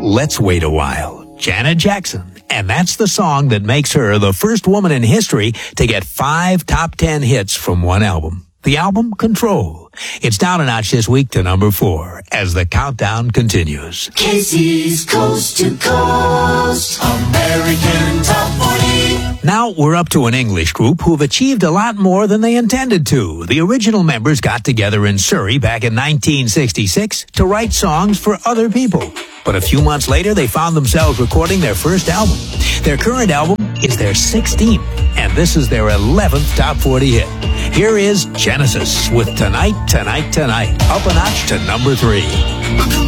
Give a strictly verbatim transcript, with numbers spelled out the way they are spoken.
Let's Wait a While. Janet Jackson. And that's the song that makes her the first woman in history to get five top ten hits from one album. The album, Control. It's down a notch this week to number four as the countdown continues. Casey's Coast to Coast American Top forty. Now we're up to an English group who've achieved a lot more than they intended to. The original members got together in Surrey back in nineteen sixty-six to write songs for other people. But a few months later, they found themselves recording their first album. Their current album is their sixteenth, and this is their eleventh top forty hit. Here is Genesis with Tonight, Tonight, Tonight, up a notch to number three.